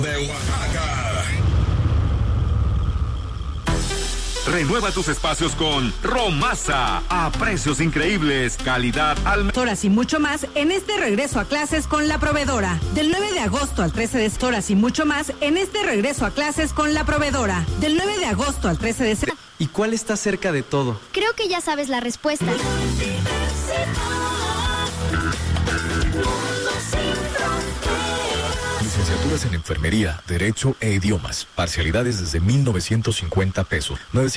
de Oaxaca. Renueva tus espacios con Romasa, a precios increíbles, calidad al... Horas y mucho más en este regreso a clases con La Proveedora. Del 9 de agosto al 13 de horas y mucho más en este regreso a clases con La Proveedora. Del 9 de agosto al 13 de septiembre. ¿Y cuál está cerca de todo? Creo que ya sabes la respuesta. Licenciaturas en Enfermería, Derecho e Idiomas. Parcialidades desde 1,950 pesos.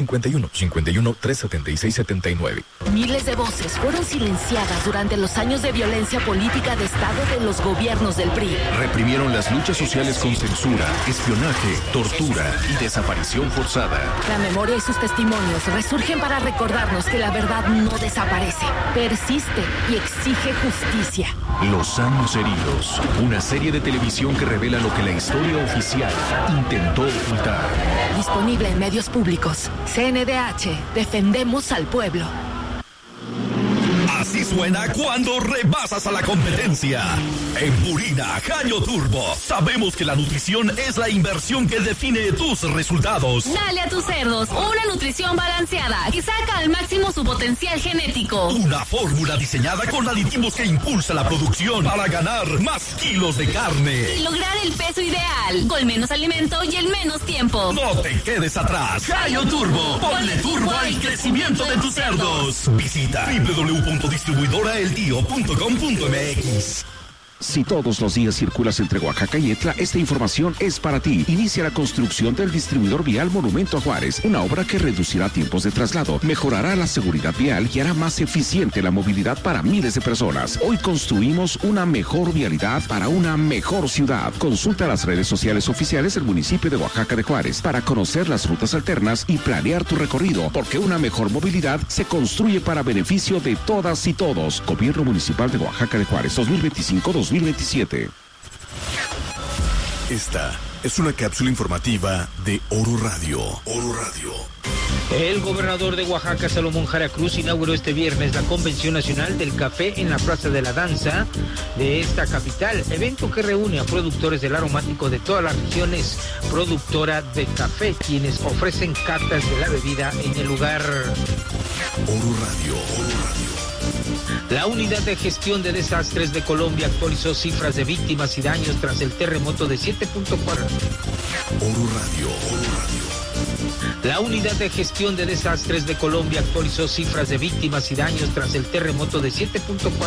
951-376-79. Miles de voces fueron silenciadas durante los años de violencia política de Estado de los gobiernos del PRI. Reprimieron las luchas sociales con censura, espionaje, tortura y desaparición forzada. La memoria y sus testimonios resurgen para recordarnos que la verdad no desaparece, persiste y exige justicia. Los años heridos. Una serie de televisión que revela lo que la historia oficial intentó ocultar. Disponible en medios públicos. CNDH. Defendemos al pueblo. Así suena cuando rebasas a la competencia. En Purina Gallo Turbo sabemos que la nutrición es la inversión que define tus resultados. Dale a tus cerdos una nutrición balanceada que saca al máximo su potencial genético. Una fórmula diseñada con aditivos que impulsa la producción para ganar más kilos de carne y lograr el peso ideal, con menos alimento y en menos tiempo. No te quedes atrás. Gallo Turbo, ponle turbo al crecimiento de tus cerdos. Visita www.distribuidoraeltio.com.mx. Si todos los días circulas entre Oaxaca y Etla, esta información es para ti. Inicia la construcción del distribuidor vial Monumento a Juárez, una obra que reducirá tiempos de traslado, mejorará la seguridad vial y hará más eficiente la movilidad para miles de personas. Hoy construimos una mejor vialidad para una mejor ciudad. Consulta las redes sociales oficiales del municipio de Oaxaca de Juárez para conocer las rutas alternas y planear tu recorrido, porque una mejor movilidad se construye para beneficio de todas y todos. Gobierno Municipal de Oaxaca de Juárez, 2025-2027. Esta es una cápsula informativa de Oro Radio. Oro Radio. El gobernador de Oaxaca, Salomón Jara Cruz, inauguró este viernes la Convención Nacional del Café en la Plaza de la Danza de esta capital, evento que reúne a productores del aromático de todas las regiones productora de café, quienes ofrecen catas de la bebida en el lugar. Oro Radio, Oro Radio. La Unidad de Gestión de Desastres de Colombia actualizó cifras de víctimas y daños tras el terremoto de 7.4. Oro Radio, Oro Radio. La Unidad de Gestión de Desastres de Colombia actualizó cifras de víctimas y daños tras el terremoto de 7.4.